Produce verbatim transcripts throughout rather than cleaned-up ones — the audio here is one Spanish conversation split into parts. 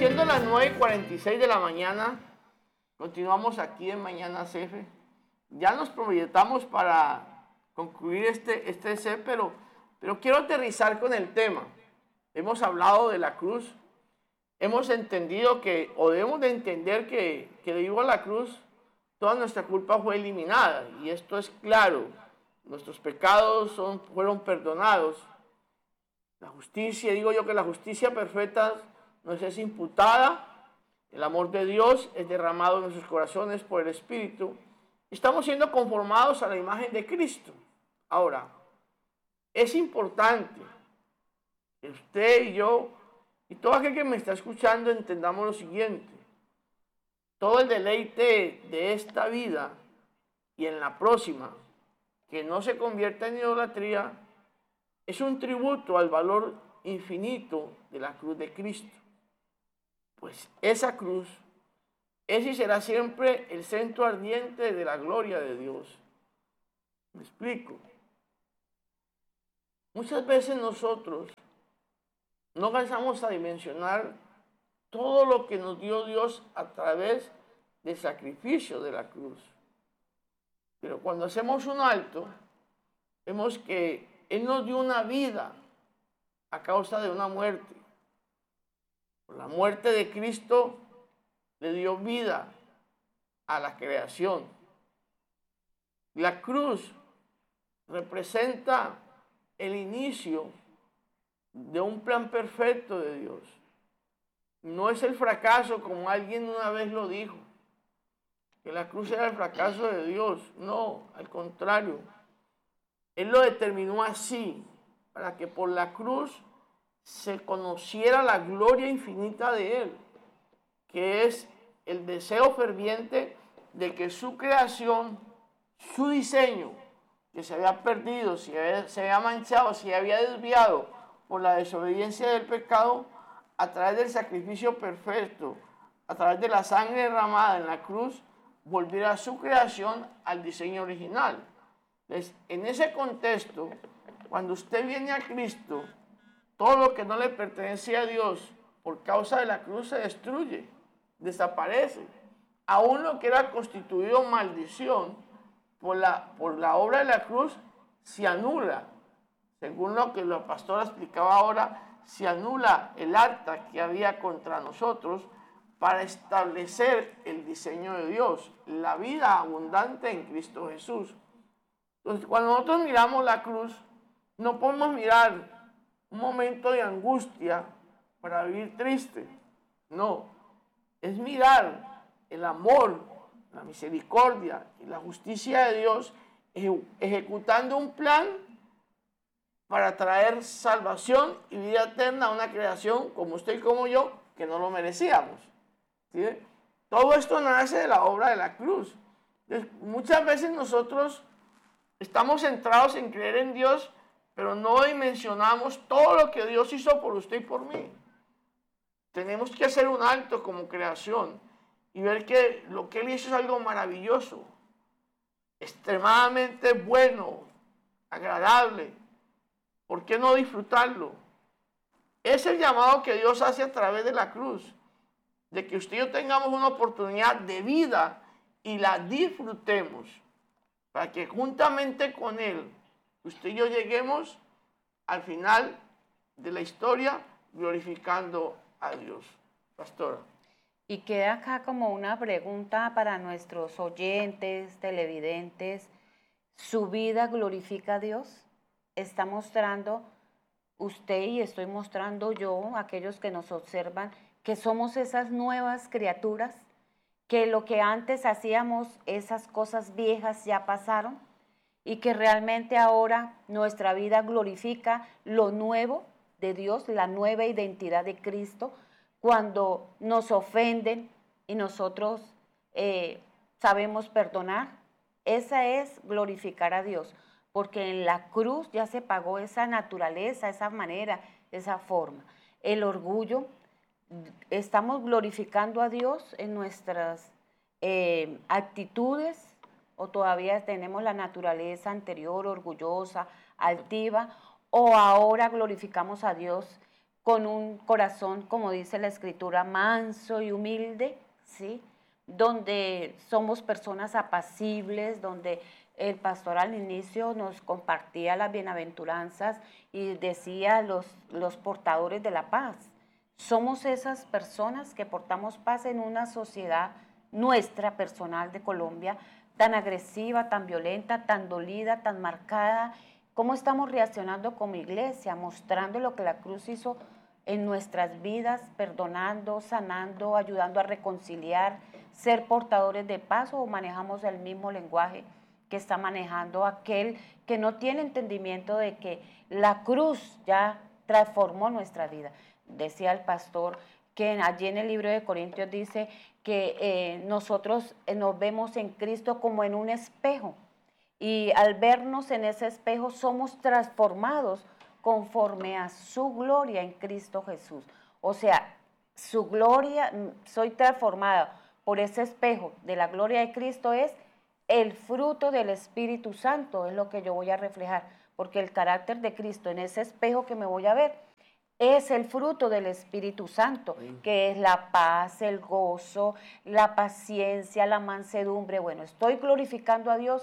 Siendo las nueve y cuarenta y seis de la mañana, continuamos aquí en Mañana C F. Ya nos proyectamos para concluir este, este C, pero, pero quiero aterrizar con el tema. Hemos hablado de la cruz, hemos entendido que, o debemos de entender que, que debido a la cruz, toda nuestra culpa fue eliminada, y esto es claro. Nuestros pecados son, fueron perdonados. La justicia, digo yo que la justicia perfecta nos es imputada, el amor de Dios es derramado en nuestros corazones por el Espíritu. Estamos siendo conformados a la imagen de Cristo. Ahora, es importante que usted y yo, y todo aquel que me está escuchando, entendamos lo siguiente. Todo el deleite de esta vida y en la próxima, que no se convierta en idolatría, es un tributo al valor infinito de la cruz de Cristo. Pues esa cruz es y será siempre el centro ardiente de la gloria de Dios. ¿Me explico? Muchas veces nosotros no alcanzamos a dimensionar todo lo que nos dio Dios a través del sacrificio de la cruz. Pero cuando hacemos un alto, vemos que Él nos dio una vida a causa de una muerte. Por la muerte de Cristo le dio vida a la creación. La cruz representa el inicio de un plan perfecto de Dios. No es el fracaso como alguien una vez lo dijo, que la cruz era el fracaso de Dios. No, al contrario. Él lo determinó así, para que por la cruz se conociera la gloria infinita de Él, que es el deseo ferviente de que su creación, su diseño, que se había perdido, se había, se había manchado, se había desviado por la desobediencia del pecado, a través del sacrificio perfecto, a través de la sangre derramada en la cruz, volviera su creación al diseño original. Entonces, en ese contexto, cuando usted viene a Cristo, todo lo que no le pertenece a Dios por causa de la cruz se destruye, desaparece. Aún lo que era constituido maldición por la, por la obra de la cruz se anula. Según lo que la pastora explicaba ahora, se anula el acta que había contra nosotros para establecer el diseño de Dios, la vida abundante en Cristo Jesús. Entonces, cuando nosotros miramos la cruz, no podemos mirar un momento de angustia para vivir triste. No, es mirar el amor, la misericordia y la justicia de Dios ejecutando un plan para traer salvación y vida eterna a una creación como usted y como yo, que no lo merecíamos. ¿Sí? Todo esto nace de la obra de la cruz. Entonces, muchas veces nosotros estamos centrados en creer en Dios, pero no dimensionamos todo lo que Dios hizo por usted y por mí. Tenemos que hacer un alto como creación y ver que lo que Él hizo es algo maravilloso, extremadamente bueno, agradable. ¿Por qué no disfrutarlo? Es el llamado que Dios hace a través de la cruz, de que usted y yo tengamos una oportunidad de vida y la disfrutemos, para que juntamente con Él, usted y yo lleguemos al final de la historia glorificando a Dios. Pastora. Y queda acá como una pregunta para nuestros oyentes, televidentes. ¿Su vida glorifica a Dios? ¿Está mostrando usted y estoy mostrando yo, aquellos que nos observan, que somos esas nuevas criaturas? ¿Que lo que antes hacíamos, esas cosas viejas ya pasaron? Y que realmente ahora nuestra vida glorifica lo nuevo de Dios, la nueva identidad de Cristo, cuando nos ofenden y nosotros eh, sabemos perdonar. Esa es glorificar a Dios, porque en la cruz ya se pagó esa naturaleza, esa manera, esa forma. El orgullo, estamos glorificando a Dios en nuestras eh, actitudes, o todavía tenemos la naturaleza anterior, orgullosa, altiva, o ahora glorificamos a Dios con un corazón, como dice la Escritura, manso y humilde, ¿sí? Donde somos personas apacibles, donde el pastor al inicio nos compartía las bienaventuranzas y decía los, los portadores de la paz. Somos esas personas que portamos paz en una sociedad nuestra personal de Colombia, tan agresiva, tan violenta, tan dolida, tan marcada. ¿Cómo estamos reaccionando como iglesia? Mostrando lo que la cruz hizo en nuestras vidas, perdonando, sanando, ayudando a reconciliar, ser portadores de paz, o manejamos el mismo lenguaje que está manejando aquel que no tiene entendimiento de que la cruz ya transformó nuestra vida. Decía el pastor que allí en el libro de Corintios dice que eh, nosotros eh, nos vemos en Cristo como en un espejo, y al vernos en ese espejo somos transformados conforme a su gloria en Cristo Jesús. O sea, su gloria, soy transformada por ese espejo de la gloria de Cristo, es el fruto del Espíritu Santo, es lo que yo voy a reflejar, porque el carácter de Cristo en ese espejo que me voy a ver es el fruto del Espíritu Santo, que es la paz, el gozo, la paciencia, la mansedumbre. Bueno, estoy glorificando a Dios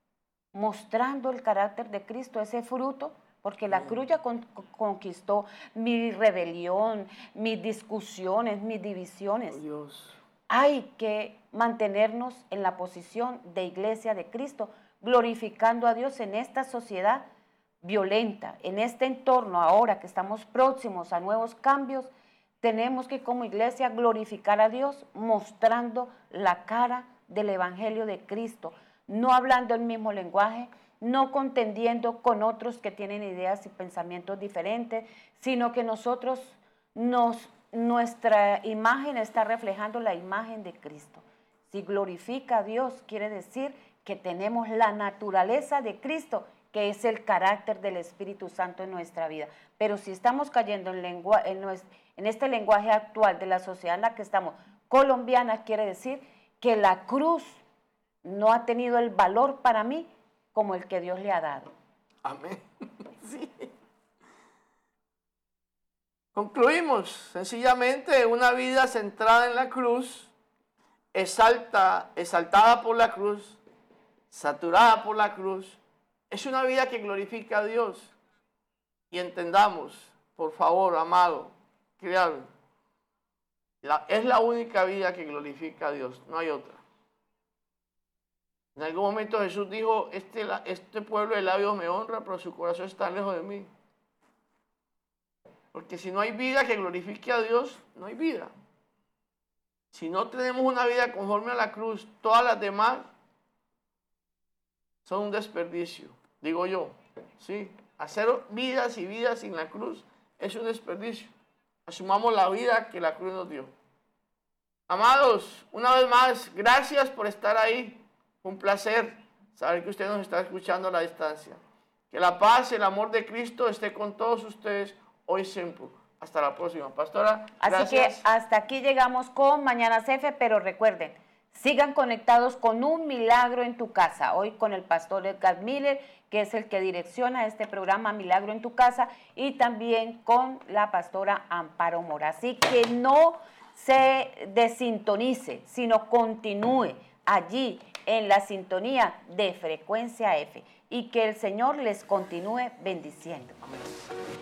mostrando el carácter de Cristo, ese fruto, porque la cruz ya con, conquistó mi rebelión, mis discusiones, mis divisiones. Oh, Dios. Hay que mantenernos en la posición de iglesia de Cristo, glorificando a Dios en esta sociedad violenta, en este entorno. Ahora que estamos próximos a nuevos cambios, tenemos que como iglesia glorificar a Dios mostrando la cara del Evangelio de Cristo, no hablando el mismo lenguaje, no contendiendo con otros que tienen ideas y pensamientos diferentes, sino que nosotros, nos, nuestra imagen está reflejando la imagen de Cristo. Si glorifica a Dios, quiere decir que tenemos la naturaleza de Cristo, que es el carácter del Espíritu Santo en nuestra vida. Pero si estamos cayendo en, lengua, en, nuestro, en este lenguaje actual de la sociedad en la que estamos, colombiana, quiere decir que la cruz no ha tenido el valor para mí como el que Dios le ha dado. Amén. Sí. Concluimos, sencillamente, una vida centrada en la cruz, exalta, exaltada por la cruz, saturada por la cruz, es una vida que glorifica a Dios. Y entendamos, por favor, amado, créanme, la, es la única vida que glorifica a Dios, no hay otra. En algún momento Jesús dijo, este, este pueblo de labios me honra, pero su corazón está lejos de mí. Porque si no hay vida que glorifique a Dios, no hay vida. Si no tenemos una vida conforme a la cruz, todas las demás son un desperdicio, digo yo. ¿Sí? Hacer vidas y vidas sin la cruz es un desperdicio. Asumamos la vida que la cruz nos dio. Amados, una vez más, gracias por estar ahí. Un placer saber que usted nos está escuchando a la distancia. Que la paz y el amor de Cristo esté con todos ustedes hoy siempre. Hasta la próxima. Pastora, así gracias. que hasta aquí llegamos con Mañanas F, pero recuerden, sigan conectados con Un Milagro en tu Casa. Hoy con el pastor Edgar Miller, que es el que direcciona este programa Milagro en tu Casa, y también con la pastora Amparo Mora. Así que no se desintonice, sino continúe allí en la sintonía de Frecuencia F, y que el Señor les continúe bendiciendo. Amén.